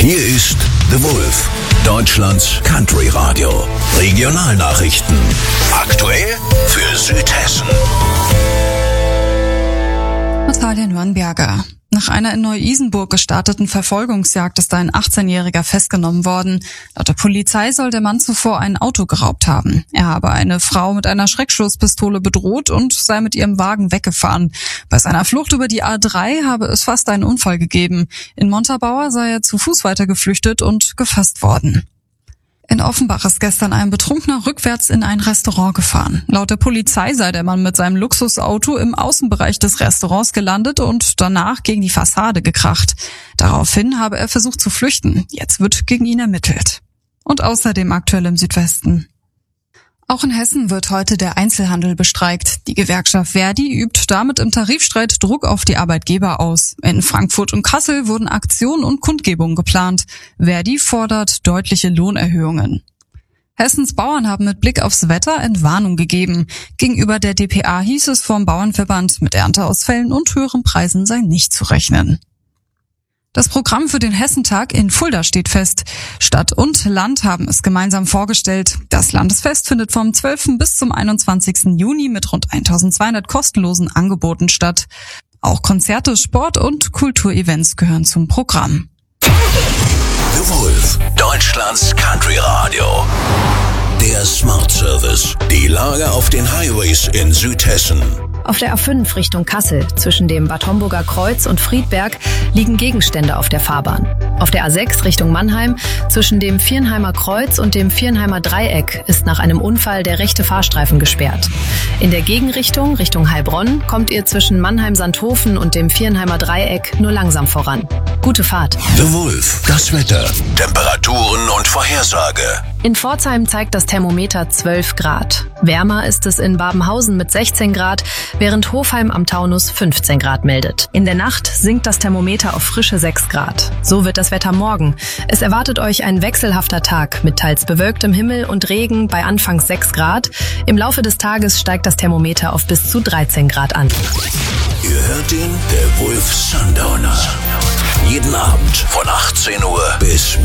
Hier ist The Wolf, Deutschlands Country Radio. Regionalnachrichten. Aktuell für Südhessen. Natalia Nürnberger. Nach einer in Neu-Isenburg gestarteten Verfolgungsjagd ist ein 18-Jähriger festgenommen worden. Laut der Polizei soll der Mann zuvor ein Auto geraubt haben. Er habe eine Frau mit einer Schreckschusspistole bedroht und sei mit ihrem Wagen weggefahren. Bei seiner Flucht über die A3 habe es fast einen Unfall gegeben. In Montabaur sei er zu Fuß weiter geflüchtet und gefasst worden. In Offenbach ist gestern ein Betrunkener rückwärts in ein Restaurant gefahren. Laut der Polizei sei der Mann mit seinem Luxusauto im Außenbereich des Restaurants gelandet und danach gegen die Fassade gekracht. Daraufhin habe er versucht zu flüchten. Jetzt wird gegen ihn ermittelt. Und außerdem aktuell im Südwesten. Auch in Hessen wird heute der Einzelhandel bestreikt. Die Gewerkschaft Verdi übt damit im Tarifstreit Druck auf die Arbeitgeber aus. In Frankfurt und Kassel wurden Aktionen und Kundgebungen geplant. Verdi fordert deutliche Lohnerhöhungen. Hessens Bauern haben mit Blick aufs Wetter Entwarnung gegeben. Gegenüber der dpa hieß es vom Bauernverband, mit Ernteausfällen und höheren Preisen sei nicht zu rechnen. Das Programm für den Hessentag in Fulda steht fest. Stadt und Land haben es gemeinsam vorgestellt. Das Landesfest findet vom 12. bis zum 21. Juni mit rund 1200 kostenlosen Angeboten statt. Auch Konzerte, Sport- und Kulturevents gehören zum Programm. The Wolf, Deutschlands Country Radio. Der Smart Service. Die Lage auf den Highways in Südhessen. Auf der A5 Richtung Kassel zwischen dem Bad Homburger Kreuz und Friedberg liegen Gegenstände auf der Fahrbahn. Auf der A6 Richtung Mannheim zwischen dem Viernheimer Kreuz und dem Viernheimer Dreieck ist nach einem Unfall der rechte Fahrstreifen gesperrt. In der Gegenrichtung Richtung Heilbronn kommt ihr zwischen Mannheim-Sandhofen und dem Viernheimer Dreieck nur langsam voran. Gute Fahrt. The Wolf, das Wetter, Temperaturen und Vorhersage. In Pforzheim zeigt das Thermometer 12 Grad. Wärmer ist es in Babenhausen mit 16 Grad, während Hofheim am Taunus 15 Grad meldet. In der Nacht sinkt das Thermometer auf frische 6 Grad. So wird das Wetter morgen. Es erwartet euch ein wechselhafter Tag mit teils bewölktem Himmel und Regen bei anfangs 6 Grad. Im Laufe des Tages steigt das Thermometer auf bis zu 13 Grad an. Ihr hört den The Wolf Sundowner. Jeden Abend von 18 Uhr bis